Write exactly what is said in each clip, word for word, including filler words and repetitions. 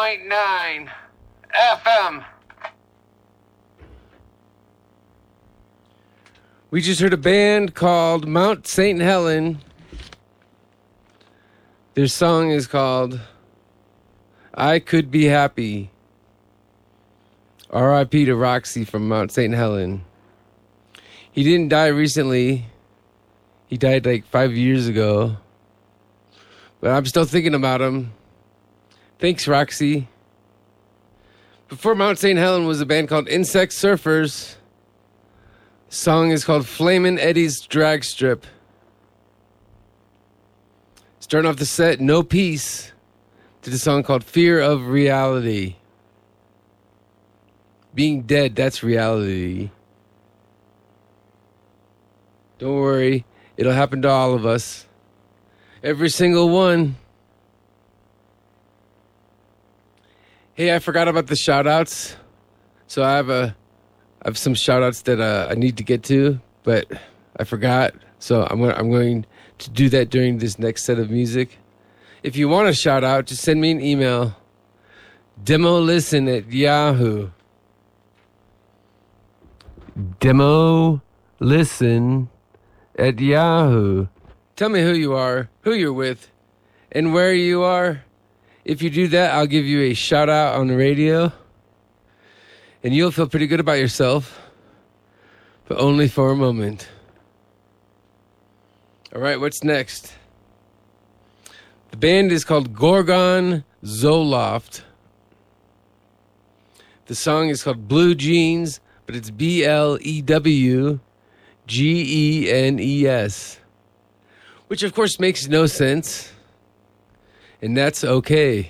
point nine F M. We just heard a band called Mount Saint Helen. Their song is called I Could Be Happy. R I P to Roxy from Mount Saint Helen. He didn't die recently. He died like five years ago. But I'm still thinking about him. Thanks, Roxy. Before Mount Saint Helen was a band called Insect Surfers. The song is called Flamin' Eddie's Drag Strip. Starting off the set, No Peace, to the song called Fear of Reality. Being dead, that's reality. Don't worry, it'll happen to all of us. Every single one. Hey, I forgot about the shout-outs. So I have a, I have some shout-outs that uh, I need to get to, but I forgot. So I'm going, I'm going to do that during this next set of music. If you want a shout-out, just send me an email. Demolisten at Yahoo. Demolisten at Yahoo. Tell me who you are, who you're with, and where you are. If you do that, I'll give you a shout out on the radio. And you'll feel pretty good about yourself. But only for a moment. All right, what's next? The band is called Gorgon Zoloft. The song is called Blue Jeans, but it's B L E W G E N E S. Which, of course, makes no sense. And that's okay.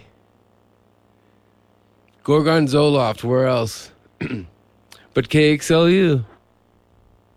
Gorgon Zoloft, where else? But K X L U.